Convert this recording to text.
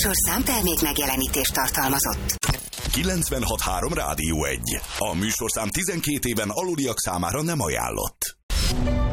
műsorszám termék megjelenítést tartalmazott. 96.3 Rádió 1. A műsorszám 12 éven aluliak számára nem ajánlott.